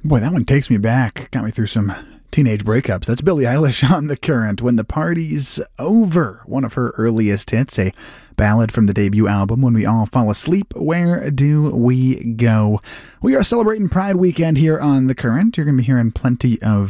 Boy, that one takes me back. Got me through some teenage breakups. That's Billie Eilish on The Current, When the Party's Over. One of her earliest hits, a ballad from the debut album, When We All Fall Asleep, Where Do We Go? We are celebrating Pride Weekend here on The Current. You're going to be hearing plenty of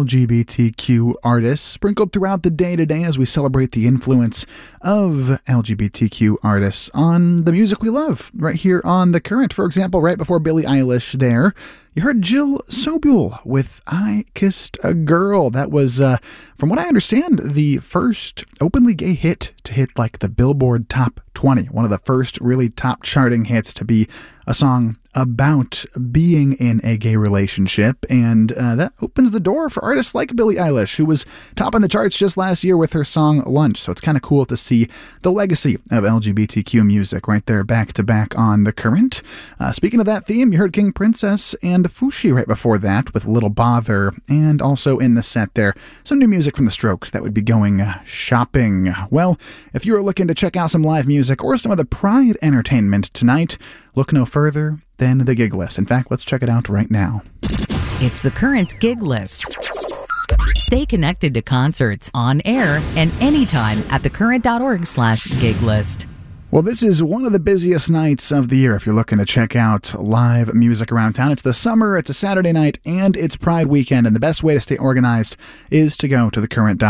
LGBTQ artists sprinkled throughout the day today as we celebrate the influence of LGBTQ artists on the music we love right here on The Current. For example, right before Billie Eilish there, you heard Jill Sobule with I Kissed a Girl. That was, from what I understand, the first openly gay hit to hit like the Billboard Top 20. One of the first really top charting hits to be a song about being in a gay relationship, and that opens the door for artists like Billie Eilish, who was topping the charts just last year with her song Lunch. So it's kind of cool to see the legacy of LGBTQ music right there back to back on The Current. Speaking of that theme, you heard King Princess and Fushi right before that with Little Bother, and also in the set there, some new music from The Strokes that would be going shopping. Well, if you are looking to check out some live music or some of the Pride entertainment tonight, look no further than the gig list. In fact, let's check it out right now. It's The Current's gig list. Stay connected to concerts on air and anytime at thecurrent.org/gig list. Well, this is one of the busiest nights of the year if you're looking to check out live music around town. It's the summer, it's a Saturday night, and it's Pride weekend, and the best way to stay organized is to go to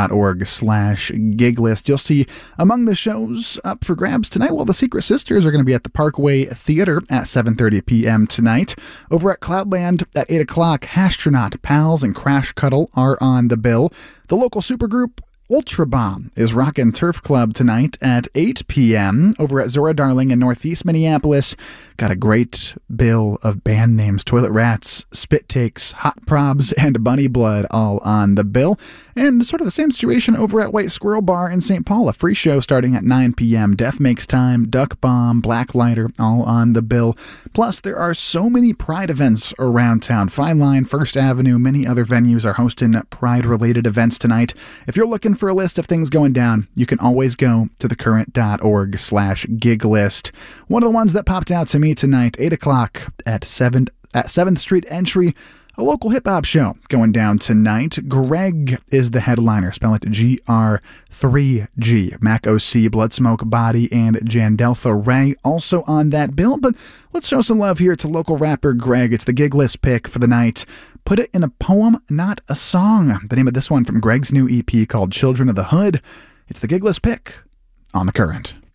thecurrent.org/gig list. You'll see among the shows up for grabs tonight, well, the Secret Sisters are going to be at the Parkway Theater at 7:30 p.m. tonight. Over at Cloudland at 8 o'clock, Hastronaut, Pals, and Crash Cuddle are on the bill. The local supergroup Ultra Bomb is rockin' Turf Club tonight at 8 p.m. over at Zora Darling in Northeast Minneapolis. Got a great bill of band names: Toilet Rats, Spit Takes, Hot Probs, and Bunny Blood all on the bill. And sort of the same situation over at White Squirrel Bar in St. Paul. A free show starting at 9 p.m. Death Makes Time, Duck Bomb, Black Lighter, all on the bill. Plus, there are so many Pride events around town. Fine Line, First Avenue, many other venues are hosting Pride-related events tonight. If you're looking for a list of things going down, you can always go to thecurrent.org/gig list. One of the ones that popped out to me tonight, 8 o'clock at 7th Street Entry, a local hip-hop show going down tonight. Greg is the headliner. Spell it GR3G. Mac OC, Bloodsmoke Body, and Jandeltha Ray also on that bill. But let's show some love here to local rapper Greg. It's the gig list pick for the night. Put it in a poem, not a song. The name of this one from Greg's new EP called Children of the Hood. It's the gig list pick on The Current.